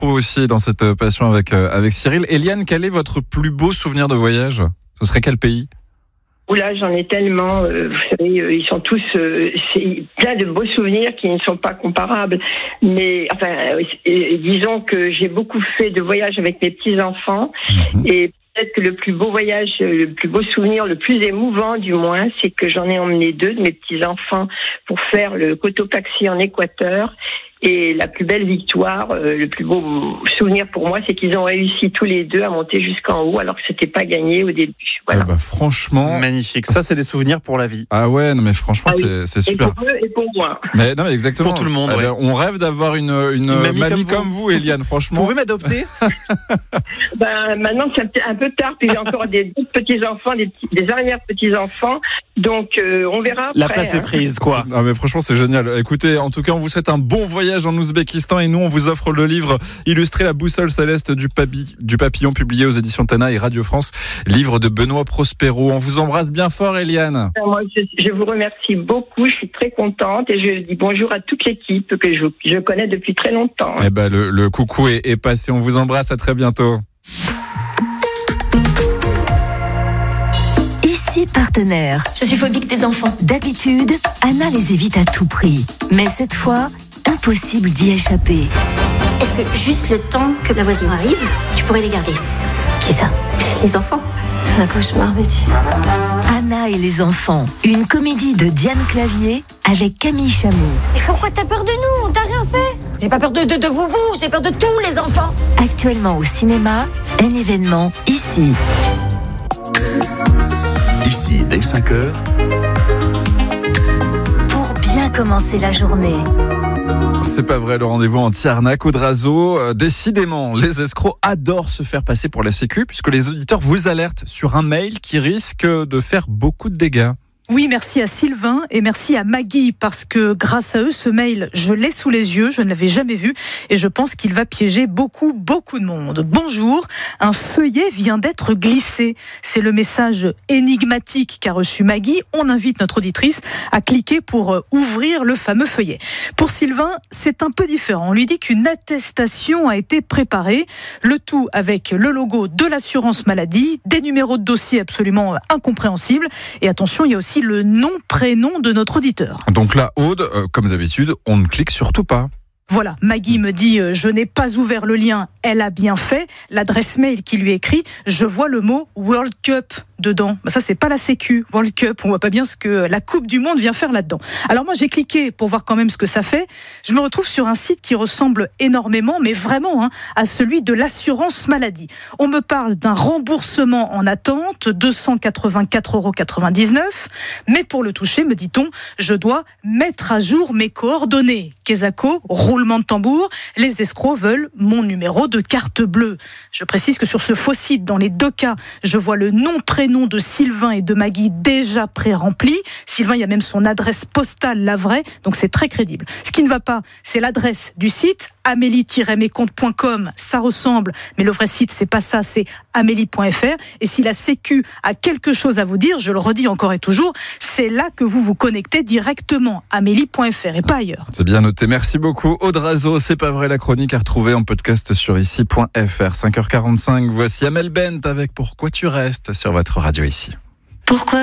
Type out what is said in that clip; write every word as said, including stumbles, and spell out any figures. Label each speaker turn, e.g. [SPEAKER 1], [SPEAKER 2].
[SPEAKER 1] aussi dans cette passion avec, euh, avec Cyril. Eliane, quel est votre plus beau souvenir de voyage ? Ce serait quel pays ?
[SPEAKER 2] Oula, j'en ai tellement. Euh, vous savez, euh, ils sont tous euh, c'est plein de beaux souvenirs qui ne sont pas comparables. Mais enfin, euh, euh, disons que j'ai beaucoup fait de voyages avec mes petits enfants mmh. et peut-être que le plus beau voyage, le plus beau souvenir, le plus émouvant du moins, c'est que j'en ai emmené deux de mes petits enfants pour faire le Cotopaxi en Équateur. Et la plus belle victoire, euh, le plus beau souvenir pour moi, c'est qu'ils ont réussi tous les deux à monter jusqu'en haut, alors que c'était pas gagné au début. Voilà.
[SPEAKER 1] Eh bah, franchement,
[SPEAKER 3] magnifique. Ça, c'est des souvenirs pour la vie.
[SPEAKER 1] Ah ouais, non mais franchement,
[SPEAKER 2] ah oui.
[SPEAKER 1] c'est, c'est super.
[SPEAKER 2] Et pour eux et pour moi.
[SPEAKER 1] Mais non, mais exactement.
[SPEAKER 3] Pour tout le monde.
[SPEAKER 1] Eh
[SPEAKER 3] Ouais.
[SPEAKER 1] ben, on rêve d'avoir une, une, une mamie, mamie comme, comme vous, vous Eliane. Franchement.
[SPEAKER 3] Vous pouvez m'adopter.
[SPEAKER 2] Ben maintenant, c'est un peu tard. Puis j'ai encore des petits enfants, des, petits, des arrière petits enfants. Donc euh, on verra après.
[SPEAKER 3] La place hein. est prise, quoi.
[SPEAKER 1] Non mais franchement, c'est génial. Écoutez, en tout cas, on vous souhaite un bon voyage en Ouzbékistan. Et nous, on vous offre le livre illustré La boussole céleste du, papi, du papillon, publié aux éditions Tana et Radio France, livre de Benoît Prospero. On vous embrasse bien fort, Eliane.
[SPEAKER 2] Moi, je, je vous remercie beaucoup, je suis très contente et je dis bonjour à toute l'équipe que je, je connais depuis très longtemps.
[SPEAKER 1] Eh ben, le, le coucou est, est passé, on vous embrasse, à très bientôt.
[SPEAKER 4] Ici Partenaire.
[SPEAKER 5] Je suis phobique des enfants.
[SPEAKER 4] D'habitude, Anna les évite à tout prix. Mais cette fois, impossible d'y échapper.
[SPEAKER 5] Est-ce que juste le temps que la voisine arrive, tu pourrais les garder ?
[SPEAKER 4] Qui ça ?
[SPEAKER 5] Les enfants.
[SPEAKER 4] C'est un cauchemar, Betty. Anna et les enfants, une comédie de Diane Clavier avec Camille Chamou.
[SPEAKER 5] Mais pourquoi t'as peur de nous ? On t'a rien fait ? J'ai pas peur de, de, de vous, vous, j'ai peur de tous les enfants.
[SPEAKER 4] Actuellement au cinéma, un événement ici.
[SPEAKER 6] Ici, dès cinq heures.
[SPEAKER 4] Pour bien commencer la journée.
[SPEAKER 1] C'est pas vrai, le rendez-vous anti-arnaque Audrazo. Euh, décidément, les escrocs adorent se faire passer pour la sécu puisque les auditeurs vous alertent sur un mail qui risque de faire beaucoup de dégâts.
[SPEAKER 7] Oui, merci à Sylvain et merci à Maggie parce que grâce à eux, ce mail, je l'ai sous les yeux, je ne l'avais jamais vu et je pense qu'il va piéger beaucoup, beaucoup de monde. Bonjour, un feuillet vient d'être glissé. C'est le message énigmatique qu'a reçu Maggie. On invite notre auditrice à cliquer pour ouvrir le fameux feuillet. Pour Sylvain, c'est un peu différent. On lui dit qu'une attestation a été préparée, le tout avec le logo de l'assurance maladie, des numéros de dossier absolument incompréhensibles et attention, il y a aussi le nom, prénom de notre auditeur.
[SPEAKER 1] Donc là, Aude, euh, comme d'habitude, on ne clique surtout pas.
[SPEAKER 7] Voilà, Maggie me dit euh, « Je n'ai pas ouvert le lien, elle a bien fait ». L'adresse mail qui lui écrit « Je vois le mot World Cup ». Dedans. Ça, c'est pas la Sécu, World Cup. On voit pas bien ce que la Coupe du Monde vient faire là-dedans. Alors moi, j'ai cliqué pour voir quand même ce que ça fait. Je me retrouve sur un site qui ressemble énormément, mais vraiment, hein, à celui de l'assurance maladie. On me parle d'un remboursement en attente, deux cent quatre-vingt-quatre euros quatre-vingt-dix-neuf. Mais pour le toucher, me dit-on, je dois mettre à jour mes coordonnées. Quesaco, roulement de tambour, les escrocs veulent mon numéro de carte bleue. Je précise que sur ce faux site, dans les deux cas, je vois le nom, prénom de Sylvain et de Maggie déjà pré-remplis. Sylvain, il y a même son adresse postale, la vraie, donc c'est très crédible. Ce qui ne va pas, c'est l'adresse du site, amélie tiret mes comptes point com, ça ressemble, mais le vrai site, c'est pas ça, c'est amélie point f r. Et si la Sécu a quelque chose à vous dire, je le redis encore et toujours, c'est là que vous vous connectez directement, amélie point f r et pas ailleurs.
[SPEAKER 1] C'est bien noté, merci beaucoup. Audrazo, c'est pas vrai, la chronique à retrouver en podcast sur ici point f r. cinq heures quarante-cinq, voici Amel Bent avec Pourquoi tu restes sur votre radio ici.
[SPEAKER 4] Pourquoi